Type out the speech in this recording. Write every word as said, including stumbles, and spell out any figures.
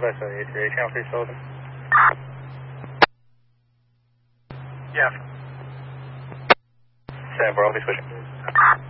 West eight three eight, channel three Sullivan. Yeah. San four, I'll be switching.